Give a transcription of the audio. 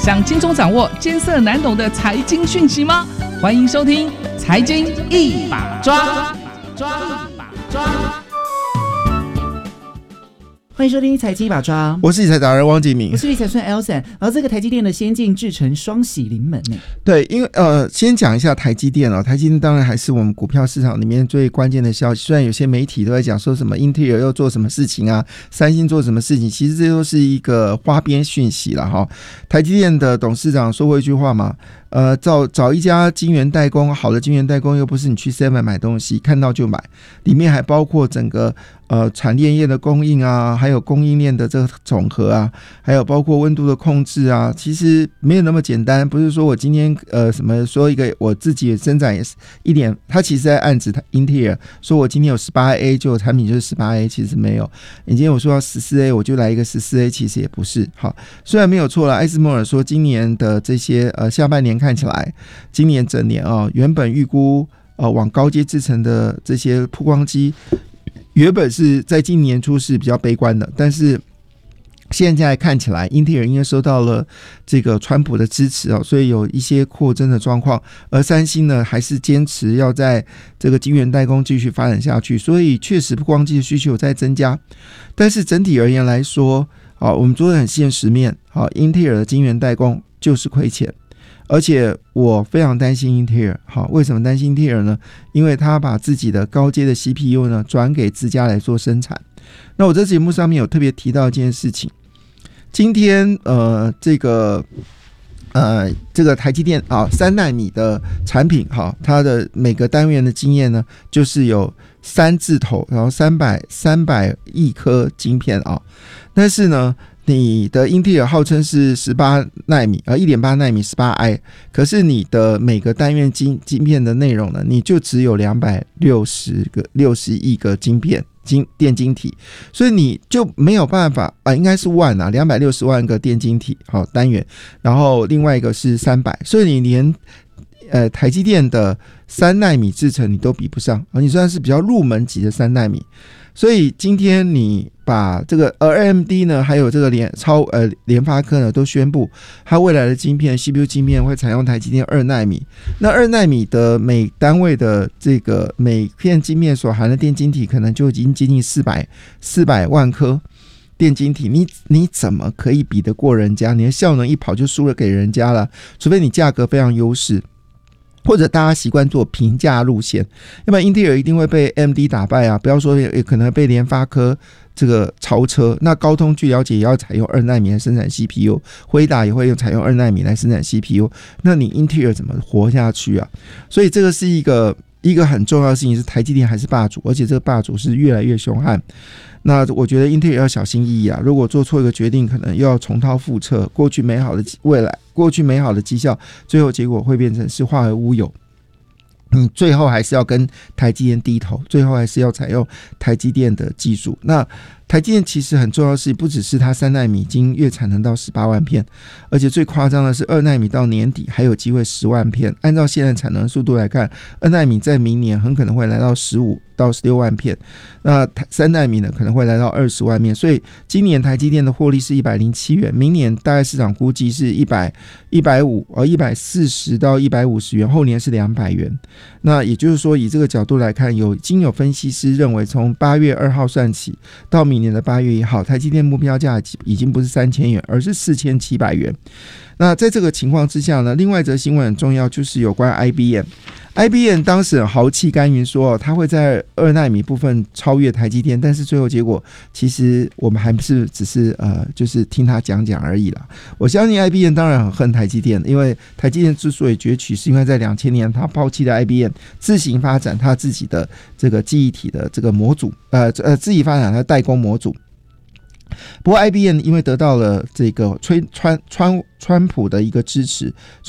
想轻松掌握艰涩难懂的财经讯息吗？欢迎收听《财经一把抓》。 欢迎收听财经一把抓， 我是理财达人汪吉明， 我是理财孙 Elson。然后这个台积电的先进制程双喜临门呢。 对，因为先讲一下台积电台积电当然还是我们股票市场里面最关键的消息。虽然有些媒体都在讲说什么英特尔又做什么事情啊，三星做什么事情，其实这都是一个花边讯息了哈。台积电的董事长说过一句话嘛，找一家晶圆代工，好的晶圆代工又不是你去 7 买东西看到就买，里面还包括整个产业链的供应啊，还有供应链的这个总和啊，还有包括温度的控制啊，其实没有那么简单。不是说我今天什么说一个我自己的生产也是一点，他其实在暗指英特尔说我今天有 18A 就有产品就是 18A， 其实没有。你今天我说要 14A 我就来一个 14A， 其实也不是。好，虽然没有错了，艾斯摩尔说今年的这些下半年看起来，今年整年原本预估往高阶制程的这些曝光机，原本是在今年初是比较悲观的，但是现在看起来英特尔因为收到了这个川普的支持所以有一些扩增的状况，而三星呢还是坚持要在这个晶圆代工继续发展下去，所以确实曝光机的需求在增加。但是整体而言来说我们做的很现实面英特尔的晶圆代工就是亏钱，而且我非常担心英特尔。为什么担心英特尔呢？因为他把自己的高阶的 CPU 呢转给自家来做生产。那我在节目上面有特别提到一件事情，今天这个台积电3奈米的产品它的每个单元的经验呢就是有3字头，然后300亿颗晶片但是呢你的英特尔号称是18奈米1.8奈米 18i， 可是你的每个单元晶片的内容呢，你就只有60亿个晶片电晶体，所以你就没有办法应该是260万个电晶体单元，然后另外一个是300，所以你连台积电的3奈米制程你都比不上你算是比较入门级的3奈米。所以今天你把这个AMD 呢，还有这个联发科呢，都宣布它未来的晶片 CPU 晶片会采用台积电2奈米。那2奈米的每单位的这个每片晶片所含的电晶体可能就已经接近400万颗电晶体，你怎么可以比得过人家？你的效能一跑就输了给人家了，除非你价格非常优势，或者大家习惯做平价路线，要不然英特尔一定会被 AMD 打败不要说也可能被联发科这个超车。那高通据了解也要采用2奈米来生产 CPU， 辉达也会采用2奈米来生产 CPU， 那你英特尔怎么活下去所以这个是一个很重要的事情，是台积电还是霸主，而且这个霸主是越来越凶悍。那我觉得英特尔要小心翼翼如果做错一个决定，可能又要重蹈覆辙，过去美好的未来，过去美好的绩效，最后结果会变成是化为乌有。最后还是要跟台积电低头，最后还是要采用台积电的技术。那台积电其实很重要的是，不只是它3奈米已经月产能到18万片，而且最夸张的是2奈米到年底还有机会10万片。按照现在产能速度来看，2奈米在明年很可能会来到15到16万片，那3奈米呢可能会来到20万片。所以今年台积电的获利是107元，明年大概市场估计是140到150元，后年是200元。那也就是说，以这个角度来看，已经有分析师认为，从8月2号算起到明年的8月1号，台积电目标价已经不是3000元，而是4700元。那在这个情况之下呢，另外一则新闻很重要，就是有关 IBM。IBM 当时很豪气干云说它会在2奈米部分超越台积电，但是最后结果其实我们还是只是就是听他讲而已啦。我相信 IBM 当然很恨台积电，因为台积电之所以崛起，是因为在2000年他抛弃了 IBM， 自行发展他自己的这个记忆体的这个模组，自己发展他的代工模组。不过 IBM 因为得到了这个川普的一个支持，